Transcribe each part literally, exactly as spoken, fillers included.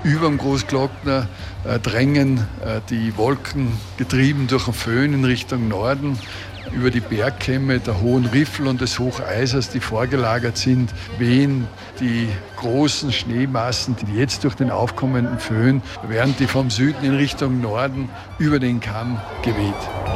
Über dem Großglockner äh, drängen äh, die Wolken, getrieben durch den Föhn in Richtung Norden, über die Bergkämme der Hohen Riffel und des Hocheisers, die vorgelagert sind, wehen die großen Schneemassen, die jetzt durch den aufkommenden Föhn, während die vom Süden in Richtung Norden über den Kamm geweht.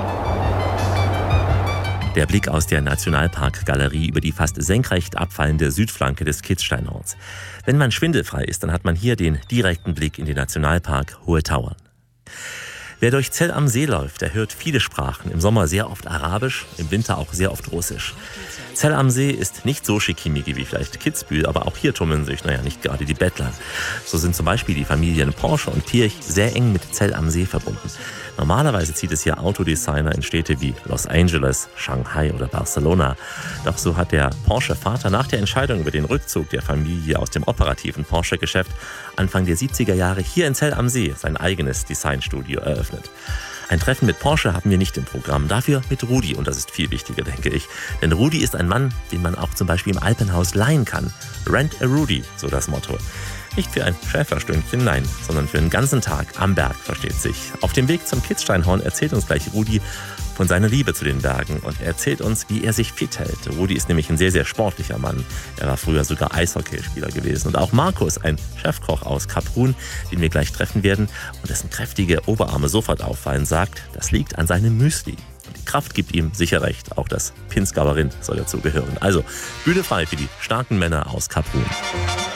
Der Blick aus der Nationalparkgalerie über die fast senkrecht abfallende Südflanke des Kitzsteinhorns. Wenn man schwindelfrei ist, dann hat man hier den direkten Blick in den Nationalpark Hohe Tauern. Wer durch Zell am See läuft, der hört viele Sprachen. Im Sommer sehr oft Arabisch, im Winter auch sehr oft Russisch. Zell am See ist nicht so schickimicki wie vielleicht Kitzbühel, aber auch hier tummeln sich, naja, nicht gerade die Bettler. So sind zum Beispiel die Familien Porsche und Pirch sehr eng mit Zell am See verbunden. Normalerweise zieht es hier Autodesigner in Städte wie Los Angeles, Shanghai oder Barcelona. Doch so hat der Porsche-Vater nach der Entscheidung über den Rückzug der Familie aus dem operativen Porsche-Geschäft Anfang der siebziger Jahre hier in Zell am See sein eigenes Designstudio eröffnet. Ein Treffen mit Porsche haben wir nicht im Programm, dafür mit Rudi, und das ist viel wichtiger, denke ich. Denn Rudi ist ein Mann, den man auch zum Beispiel im Alpenhaus leihen kann. Rent a Rudi, so das Motto. Nicht für ein Schäferstündchen, nein, sondern für einen ganzen Tag am Berg, versteht sich. Auf dem Weg zum Kitzsteinhorn erzählt uns gleich Rudi von seiner Liebe zu den Bergen und er erzählt uns, wie er sich fit hält. Rudi ist nämlich ein sehr, sehr sportlicher Mann. Er war früher sogar Eishockeyspieler gewesen. Und auch Markus, ein Chefkoch aus Kaprun, den wir gleich treffen werden und dessen kräftige Oberarme sofort auffallen, sagt, das liegt an seinem Müsli. Und die Kraft gibt ihm sicher recht. Auch das Pinzgauer Rind soll dazu gehören. Also Bühne frei für die starken Männer aus Kaprun.